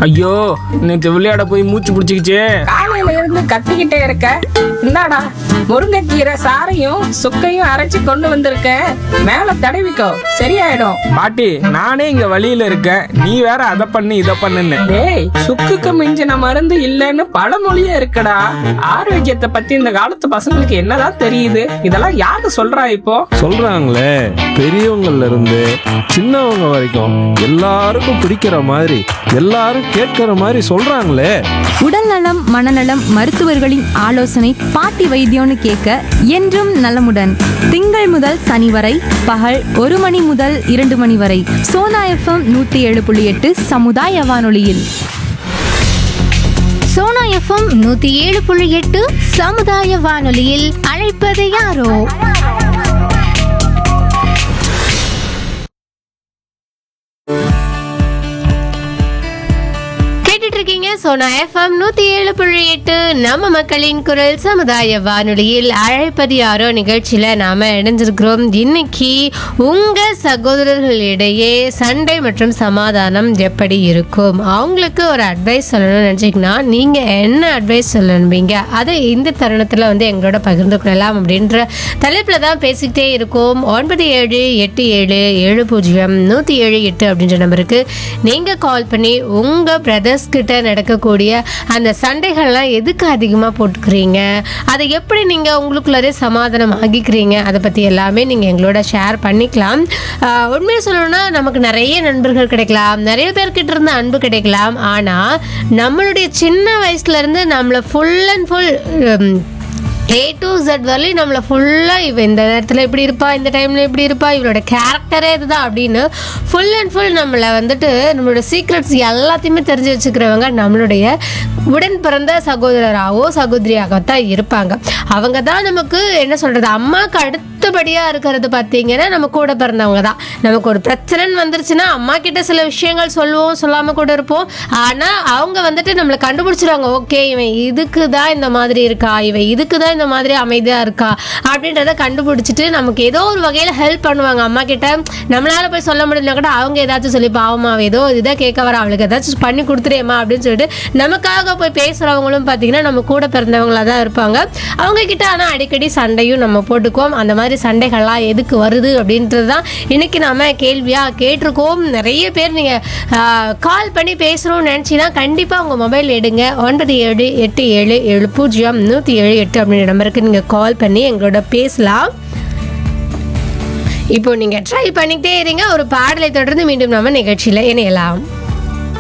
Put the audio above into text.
ஐயோ, நேற்று விளையாட போய் மூச்சு பிடிச்சிக்கிச்சே. காலையில இருந்து கத்திக்கிட்டே இருக்க. இந்தாடா முருங்கைக்கீரை சாறையும் சுக்கையும் அரைச்சு கொண்டு வந்திருக்கேன், மேல தடவிக்கோ, சரியாயிடும். பாட்டி, நானே இங்க வழியில இருக்கேன், நீ வேற அதை பண்ணு இதை பண்ணுன்னு. டேய், சுக்குக்கு மிஞ்சின மருந்து இல்லைன்னு பழமொழியே இருக்குடா. ஆரோக்கியத்தை பத்தி இந்த காலத்து பசங்களுக்கு என்னதான் தெரியுது? இதெல்லாம் யாரு சொல்றா இப்போ? சொல்றாங்களே, பெரியவங்கள்ல இருந்து சின்னவங்க வரைக்கும் எல்லாருக்கும் பிடிக்கிற மாதிரி, எல்லாரும் கேட்கிற மாதிரி சொல்றாங்களே. உடல் நலம் மனநலம் மருத்துவர்களின் ஆலோசனை பாட்டி வைத்தியம்னு கேட்க என்றும் நலமுடன். திங்கள் முதல் சனி வரை பகல் 1 மணி முதல் 2 மணி வரை சோனா FM 107.8 சமுதாய வானொலியில். சோனா எஃப்எம் 107.8 சமுதாய வானொலியில் அழைப்பது யாரோ. இருக்கீங்க சோனா எஃப்எம் 107.8 நம்ம மக்களின் குரல் சமுதாய வானொலியில் அழைப்பது யாரோ நிகழ்ச்சியில நாம இணைஞ்சிருக்கிறோம். இன்னைக்கு உங்க சகோதரர்களிடையே சண்டை மற்றும் சமாதானம் எப்படி இருக்கும், அவங்களுக்கு ஒரு அட்வைஸ் சொல்லணும்னு நினைச்சீங்கன்னா நீங்க என்ன அட்வைஸ் சொல்லணும்பீங்க, அதை இந்த தருணத்துல எங்களோட பகிர்ந்து கொள்ளலாம் அப்படின்ற தலைப்புல தான் பேசிக்கிட்டே இருக்கோம். 9787700178 அப்படின்ற நம்பருக்கு நீங்க கால் பண்ணி உங்க பிரதர்ஸ் கிட்ட நடக்கக்கூடிய அந்த சண்டைகள்லாம் எதுக்கு அதிகமாக போட்டுக்கிறீங்க, அதை எப்படி நீங்கள் உங்களுக்குள்ளே சமாதானம் ஆகிக்கிறீங்க, அதை பற்றி எல்லாமே நீங்கள் எங்களோட ஷேர் பண்ணிக்கலாம். உண்மையை சொல்லணும்னா நமக்கு நிறைய நண்பர்கள் கிடைக்கலாம், நிறைய பேர்கிட்ட இருந்து அன்பு கிடைக்கலாம். ஆனால் நம்மளுடைய சின்ன வயசுலேருந்து நம்மளை full and full A to Z வரலையும் நம்மளை ஃபுல்லாக இவ இந்த நேரத்தில் இப்படி இருப்பா, இந்த டைமில் இப்படி இருப்பா, இவளோட கேரக்டரே இதுதான் அப்படின்னு ஃபுல் அண்ட் ஃபுல் நம்மளை நம்மளோட சீக்ரெட்ஸ் எல்லாத்தையுமே தெரிஞ்சு வச்சுக்கிறவங்க நம்மளுடைய உடன் பிறந்த சகோதரராகவோ சகோதரியாகத்தான் இருப்பாங்க. அவங்க தான் நமக்கு என்ன சொல்கிறது, அம்மாவுக்கு அடுத்தபடியாக இருக்கிறது பார்த்தீங்கன்னா நம்ம கூட பிறந்தவங்க தான். நமக்கு ஒரு பிரச்சனைன்னு வந்துருச்சுன்னா அம்மா கிட்ட சில விஷயங்கள் சொல்லுவோம், சொல்லாமல் கூட இருப்போம். ஆனால் அவங்க நம்மளை கண்டுபிடிச்சிருவாங்க. ஓகே, இவன் இதுக்கு தான் இந்த மாதிரி இருக்கா, இவன் இதுக்கு தான் இந்த மாதிரி அமைதியாக இருக்கா அப்படின்றத கண்டுபிடிச்சிட்டு நமக்கு ஏதோ ஒரு வகையில் ஹெல்ப் பண்ணுவாங்க. அம்மா கிட்ட நம்மளால போய் சொல்ல முடியலனா கூட அவங்க ஏதாச்சும் சொல்லி, பாவமா ஏதோ இதை கேட்க வர, அவளுக்கு ஏதாச்சும் பண்ணி கொடுத்துருேம்மா அப்படின்னு சொல்லிட்டு நமக்காக போய் பேசுகிறவங்களும் பார்த்தீங்கன்னா நம்ம கூட பிறந்தவங்களா தான் இருப்பாங்க. அவங்க கிட்ட ஆனால் அடிக்கடி சண்டையும் நம்ம போட்டுக்குவோம். அந்த மாதிரி சண்டைகள்லாம் எதுக்கு வருது அப்படின்றது தான் இன்னைக்கு நாம கேள்வியாக கேட்டிருக்கோம். நிறைய பேர் நீங்கள் கால் பண்ணி பேசுகிறோம்னு நினச்சின்னா கண்டிப்பாக உங்கள் மொபைல் எடுங்க. 9787700178 அப்படின்ற நம்பருக்கு நீங்கள் கால் பண்ணி எங்களோட பேசலாம். இப்போ நீங்கள் ட்ரை பண்ணிக்கிட்டே இருங்க. ஒரு பாடலை தொடர்ந்து மீண்டும் நம்ம நிகழ்ச்சியில் இணையலாம்.